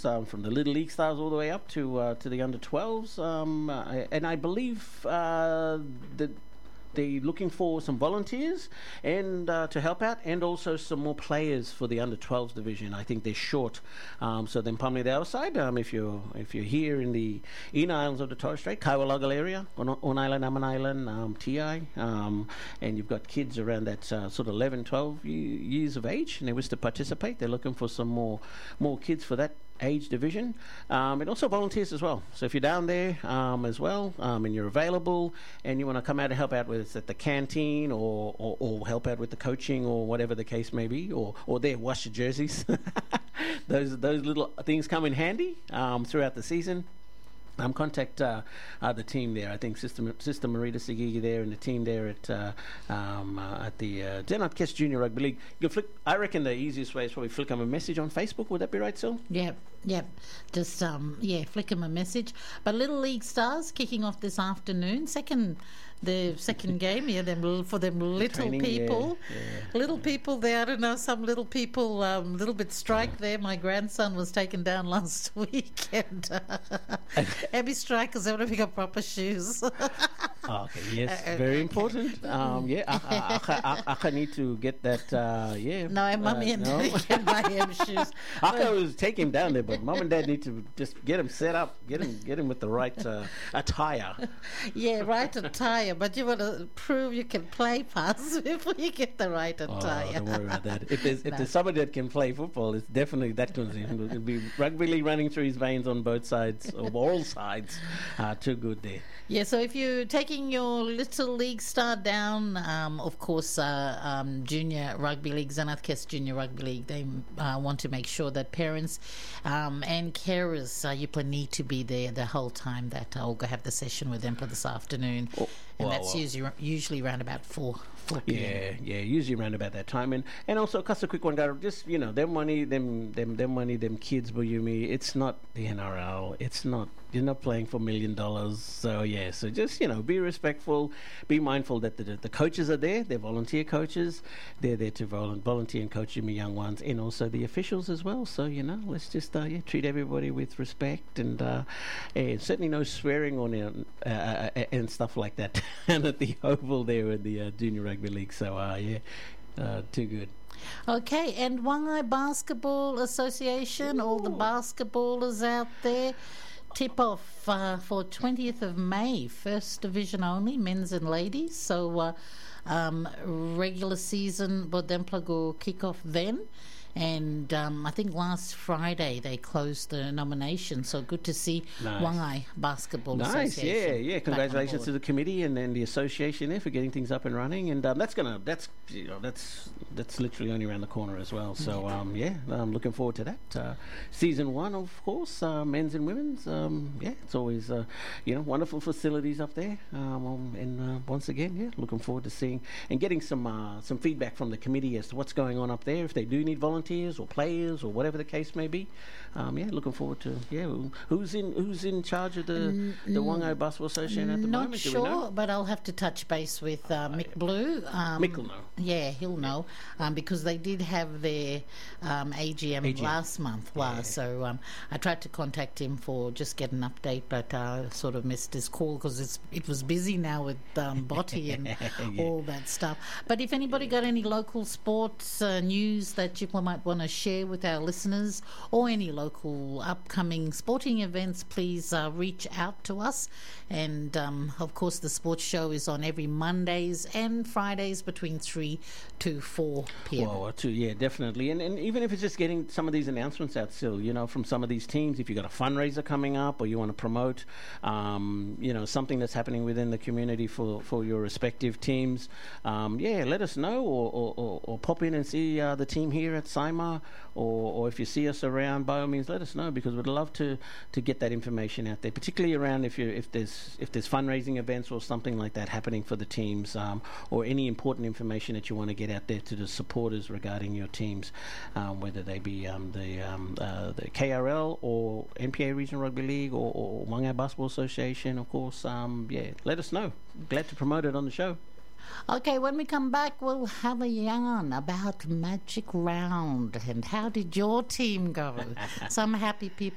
from the Little League stars all the way up to the under 12s. And I believe that they're looking for some volunteers and to help out, and also some more players for the under 12s division. I think they're short. So then, Palmy the other side, if you're here in the inner islands of the Torres Strait, Kaiwalagal area, on Island, Aman Island, TI, and you've got kids around that sort of 11, 12 years of age, and they wish to participate. They're looking for some more kids for that age division, and also volunteers as well. So if you're down there as well, and you're available and you want to come out and help out with at the canteen or help out with the coaching or whatever the case may be, or there, wash your jerseys. those little things come in handy throughout the season. Contact the team there. I think Sister Marita Sagigi there and the team there at the Denmark Junior Rugby League. You can I reckon the easiest way is probably flick them a message on Facebook. Would that be right, Sil? Yep. Just flick them a message. But Little League Stars kicking off this afternoon. The second game, for them little people. Little people there, I don't know, some little people, little bit strike there. My grandson was taken down last week, and every strikers, they want to pick up proper shoes. Okay, yes, very important. I need to get that, No, Mummy and Daddy can buy him shoes. I was take him down there, but Mum and Dad need to just get him set up, get him with the right attire. Yeah, right attire, but you want to prove you can play pass before you get the right attire. Oh, don't worry about that. If there's somebody that can play football, it's definitely that kind of thing. It'll be rugby league running through his veins on both sides, or all sides. Too good there. Yeah, so if you're taking your Little League star down, of course, Junior Rugby League, Xanath Junior Rugby League, they want to make sure that parents and carers need to be there the whole time that I'll go have the session with them for this afternoon. That's usually around about 4 p.m. Yeah, usually around about that time. And also, just a quick one, Gar, just, them money, them kids, Buyumi, it's not the NRL. It's not, you're not playing for $1 million. So just, be respectful, be mindful that the coaches are there, they're volunteer coaches, they're there to volunteer and coach your young ones, and also the officials as well. So, let's just, treat everybody with respect, and certainly no swearing on and stuff like that. And at the Oval there in the Junior Rugby League. So, too good. Okay, and Wangai Basketball Association, all the basketballers out there, tip-off for 20th of May, first division only, men's and ladies. So, regular season, Bodempla will kick off then. And I think last Friday they closed the nomination, so good to see Wangai Basketball Association. Yeah. Congratulations to the committee and the association there for getting things up and running. And that's literally only around the corner as well. So I'm looking forward to that. Season 1, of course, men's and women's. It's always wonderful facilities up there. And once again, looking forward to seeing and getting some feedback from the committee as to what's going on up there. If they do need volunteers or players or whatever the case may be, looking forward to who's in charge of the Wangai Basketball Association at the moment. Not sure, but I'll have to touch base with Mick Blue. Mick will know. Yeah, he'll know because they did have their AGM last month. So I tried to contact him for just get an update, but sort of missed his call because it was busy now with Botti and all that stuff. But if anybody got any local sports news that you might want to share with our listeners, or any local upcoming sporting events, please reach out to us. And of course the sports show is on every Mondays and Fridays between 3 to 4 p.m. Definitely. And even if it's just getting some of these announcements out still, from some of these teams, if you've got a fundraiser coming up or you want to promote something that's happening within the community for your respective teams, let us know, or pop in and see the team here at SIMA, or if you see us around, by all means let us know, because we'd love to get that information out there, particularly around if there's fundraising events or something like that happening for the teams, or any important information that you want to get out there to the supporters regarding your teams, whether they be the KRL or NPA Regional Rugby League or Wangai Basketball Association, of course. Let us know. Glad to promote it on the show. Okay, when we come back, we'll have a yarn about Magic Round and how did your team go? Some happy people